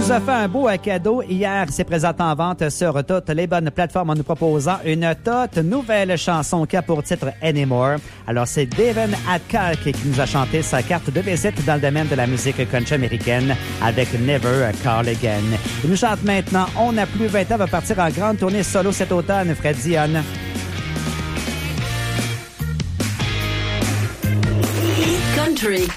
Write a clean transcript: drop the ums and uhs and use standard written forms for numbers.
nous a fait un beau cadeau. Hier, il s'est présenté en vente sur toutes les bonnes plateformes en nous proposant une toute nouvelle chanson qui a pour titre Anymore. Alors, c'est Devin Adcock qui nous a chanté sa carte de visite dans le domaine de la musique country américaine avec Never Call Again. Il nous chante maintenant On n'a plus 20 ans, va partir en grande tournée solo cet automne, Fred Dionne. Country